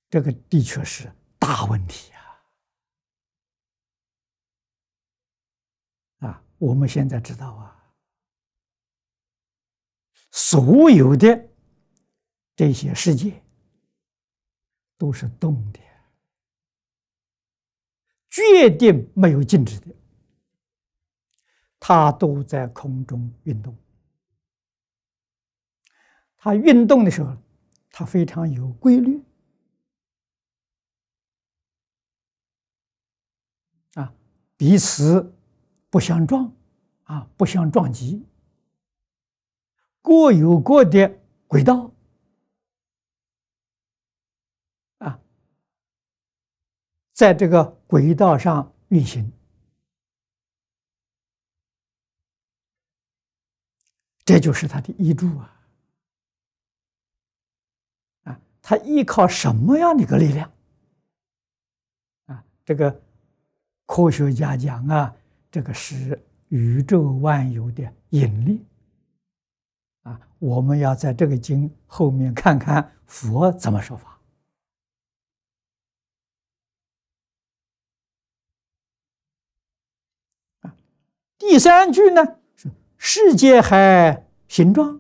这个的确是大问题我们现在知道所有的这些世界都是动的，决定没有静止的，它都在空中运动。它运动的时候，它非常有规律彼此不相撞不相撞击，各有各的轨道在这个轨道上运行，这就是它的依助它依靠什么样的一个力量这个科学家讲这个是宇宙万有的引力我们要在这个经后面看看佛怎么说法。第三句呢是世界还形状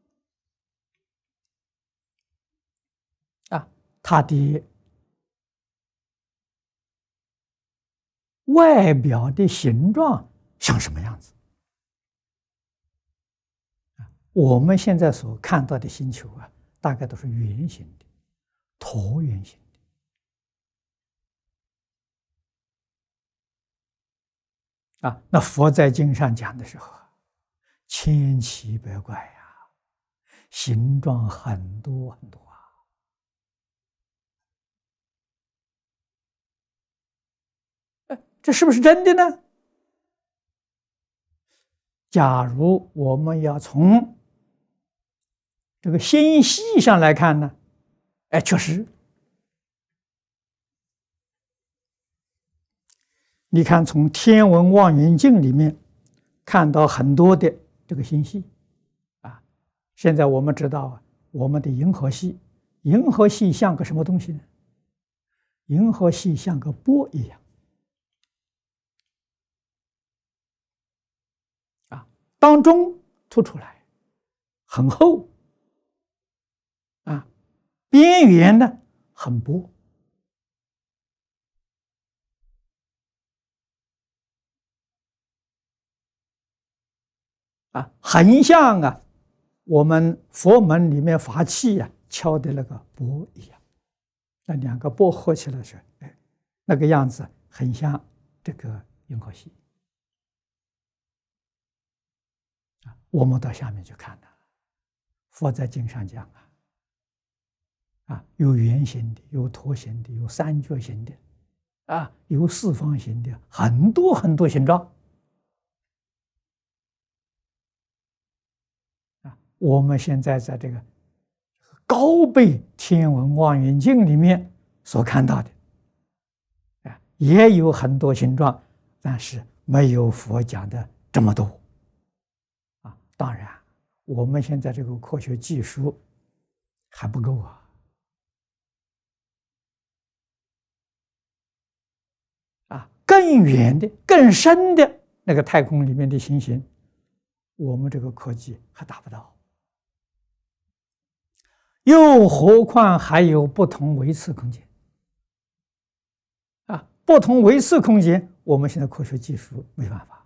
它的外表的形状像什么样子？我们现在所看到的星球大概都是圆形的、椭圆形的那佛在经上讲的时候千奇百怪形状很多很多这是不是真的呢？假如我们要从这个星系上来看呢，确实，你看从天文望远镜里面看到很多的这个星系现在我们知道我们的银河系，银河系像个什么东西呢？银河系像个波一样当中凸出来很厚边缘呢很薄很像我们佛门里面法器敲的那个钵一样，那两个钵合起来是那个样子很像这个银河系我们到下面去看佛在经上讲有圆形的，有椭形的，有三角形的有四方形的，很多很多形状我们现在在这个高倍天文望远镜里面所看到的也有很多形状，但是没有佛讲的这么多当然我们现在这个科学技术还不够更远的更深的那个太空里面的行星我们这个科技还达不到，又何况还有不同维次空间不同维次空间我们现在科学技术没办法